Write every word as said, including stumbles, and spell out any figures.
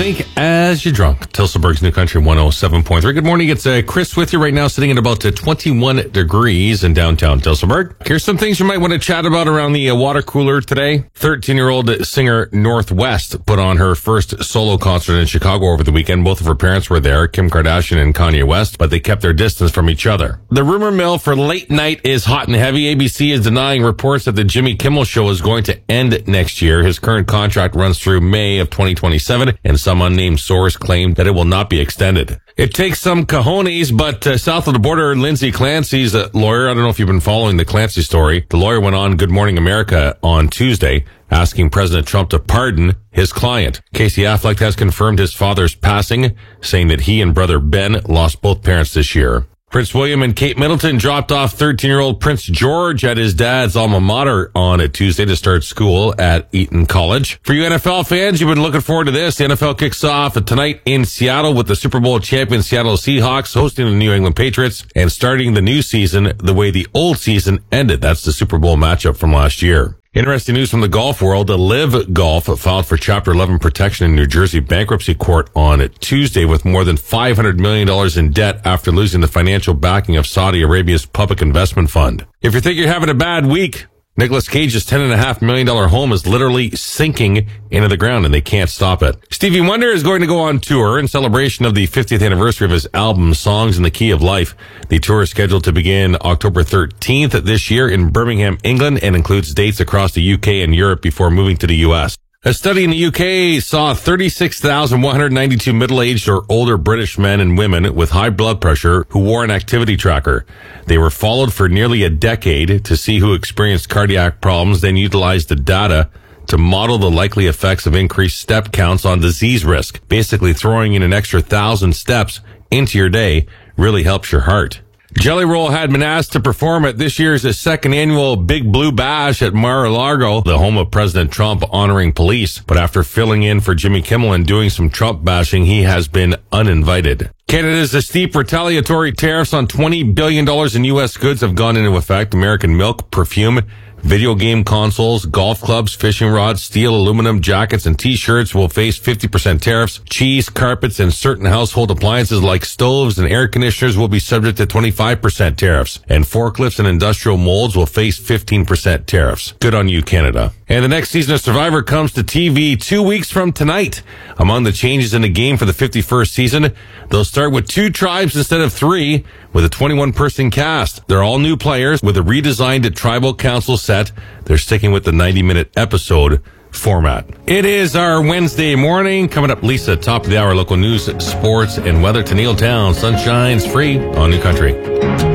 think as you're drunk. Tilsonburg's New Country one oh seven point three. Good morning. It's uh, Chris with you right now, sitting at about uh, twenty-one degrees in downtown Tilsonburg. Here's some things you might want to chat about around the uh, water cooler today. thirteen-year-old singer Northwest put on her first solo concert in Chicago over the weekend. Both of her parents were there, Kim Kardashian and Kanye West, but they kept their distance from each other. The rumor mill for late night is hot and heavy. A B C is denying reports that the Jimmy Kimmel Show is going to end next year. His current contract runs through May of twenty twenty-seven, and some unnamed source claimed that it will not be extended. It takes some cojones, but uh, south of the border, Lindsay Clancy's a lawyer. I don't know if you've been following the Clancy story. The lawyer went on Good Morning America on Tuesday, asking President Trump to pardon his client. Casey Affleck has confirmed his father's passing, saying that he and brother Ben lost both parents this year. Prince William and Kate Middleton dropped off thirteen-year-old Prince George at his dad's alma mater on a Tuesday to start school at Eton College. For you N F L fans, you've been looking forward to this. The N F L kicks off tonight in Seattle with the Super Bowl champion Seattle Seahawks hosting the New England Patriots and starting the new season the way the old season ended. That's the Super Bowl matchup from last year. Interesting news from the golf world. The Live Golf filed for Chapter eleven protection in New Jersey bankruptcy court on Tuesday with more than five hundred million dollars in debt after losing the financial backing of Saudi Arabia's public investment fund. If you think you're having a bad week, Nicolas Cage's ten point five million dollars home is literally sinking into the ground and they can't stop it. Stevie Wonder is going to go on tour in celebration of the fiftieth anniversary of his album Songs in the Key of Life. The tour is scheduled to begin October thirteenth this year in Birmingham, England, and includes dates across the U K and Europe before moving to the U S. A study in the U K saw thirty-six thousand one hundred ninety-two middle-aged or older British men and women with high blood pressure who wore an activity tracker. They were followed for nearly a decade to see who experienced cardiac problems, then utilized the data to model the likely effects of increased step counts on disease risk. Basically, throwing in an extra thousand steps into your day really helps your heart. Jelly Roll had been asked to perform at this year's second annual Big Blue Bash at Mar-a-Lago, the home of President Trump honoring police. But after filling in for Jimmy Kimmel and doing some Trump bashing, he has been uninvited. Canada's steep retaliatory tariffs on twenty billion dollars in U S goods have gone into effect. American milk, perfume, video game consoles, golf clubs, fishing rods, steel, aluminum, jackets, and t-shirts will face fifty percent tariffs. Cheese, carpets, and certain household appliances like stoves and air conditioners will be subject to twenty-five percent tariffs. And forklifts and industrial molds will face fifteen percent tariffs. Good on you, Canada. And the next season of Survivor comes to T V two weeks from tonight. Among the changes in the game for the fifty-first season, they'll start with two tribes instead of three, with a twenty-one person cast. They're all new players with a redesigned tribal council set. They're sticking with the ninety minute episode format. It is our Wednesday morning. Coming up, Lisa, top of the hour, local news, sports, and weather to Neiltown. Sunshine's free on New Country.